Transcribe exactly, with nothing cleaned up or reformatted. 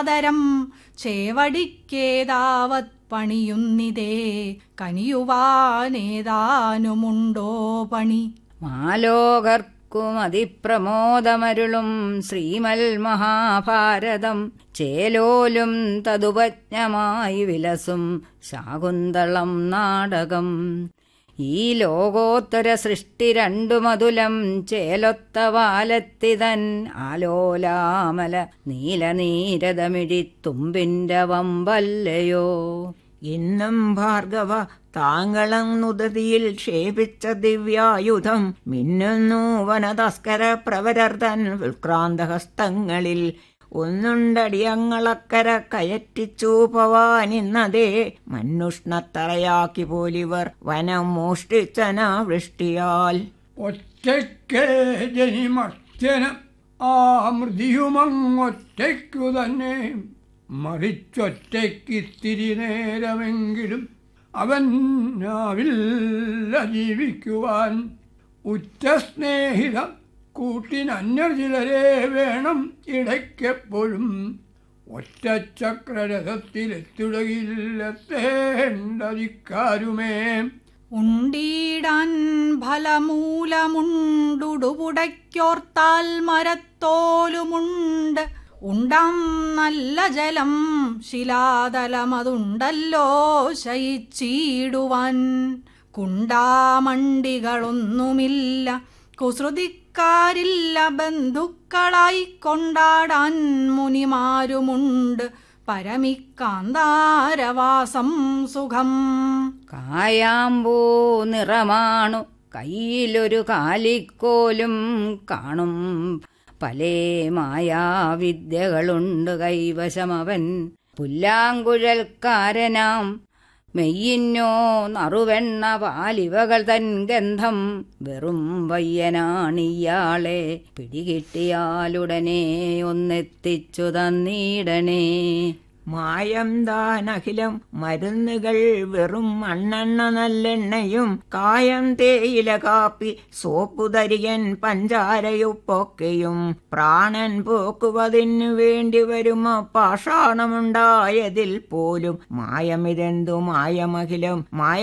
സാദരം ചേവടിക്കേതാവത് പണിയുന്നിതേ കനിയുവാനേതാനുമുണ്ടോ പണി. മാലോകർക്കും അതിപ്രമോദമരുളും ശ്രീമൽ മഹാഭാരതം ചേലോലും തതുപജ്ഞമായി വിലസും ശാകുന്തളം നാടകം. ഈ ലോകോത്തര സൃഷ്ടി രണ്ടു മതുലം ചേലൊത്ത വാലത്തിതൻ ആലോലാമല നീലനീരതമിഴി തുമ്പിന്റെ വമ്പല്ലയോ. ഇന്നും ഭാർഗവ താങ്കളം നുദതിയിൽ ക്ഷേപിച്ച ദിവ്യായുധം മിന്നുന്നു വനതസ്കര പ്രവരർതൻ വിക്രാന്തഹസ്തങ്ങളിൽ. ഒന്നുണ്ടടിയങ്ങളക്കര കയറ്റിച്ചു പവാനിന്നതേ മന്നുഷ്ണത്തറയാക്കി പോലിവർ വനം മോഷ്ടിച്ചന വൃഷ്ടിയാൽ. ഒറ്റയ്ക്ക് ജനിമർത്യനം ആ മൃതിയുമങ്ങൊറ്റയ്ക്കു തന്നെ മറിച്ചൊറ്റയ്ക്കിത്തിരി നേരമെങ്കിലും അവൻ നാവില്ല ജീവിക്കുവാൻ. ഉറ്റ സ്നേഹിതം കൂട്ടിനന്യ ചിലരെ വേണം ഇടയ്ക്കെപ്പോഴും. ഒറ്റച്ചക്രരഥത്തിലെത്തുടകില്ലെത്തേണ്ടതിക്കാരുമേ. ഉണ്ടീടാൻ ഫലമൂലമുണ്ടുടുപുടയ്ക്കോർത്താൽ മരത്തോലുമുണ്ട്. ഉണ്ടാം നല്ല ജലം ശിലാതലമതുണ്ടല്ലോ ശയിച്ചിടുവാൻ. കുണ്ടാമണ്ടികളൊന്നുമില്ല കുസൃതിക്കാരില്ല ബന്ധുക്കളായി കൊണ്ടാടാൻ മുനിമാരുമുണ്ട് പരമിക്കാന്താരവാസം സുഖം. കായാമ്പൂ നിറമാണു കയ്യിലൊരു കാലിക്കോലും കാണും പലേ മായാവിദ്യകളുണ്ട് കൈവശമവൻ. പുല്ലാങ്കുഴൽക്കാരനാം മെയ്യിന്നോ നറുവെണ്ണ പാലിവകൾ തൻ ഗന്ധം വെറും വയ്യനാണിയാളെ പിടികിട്ടിയാലുടനെ ഒന്നെത്തിച്ചു തന്നീടണേ. മായം താനഖിലം മരുന്നുകൾ വെറും മണ്ണെണ്ണ നല്ലെണ്ണയും കായം തേയില കാപ്പി സോപ്പുതരികൻ പഞ്ചാരയുപ്പൊക്കെയും പ്രാണൻ പോക്കുവതിനു വേണ്ടി വരുമ പാഷാണമുണ്ടായതിൽ പോലും മായമിതെന്തു മായമഖിലം മായ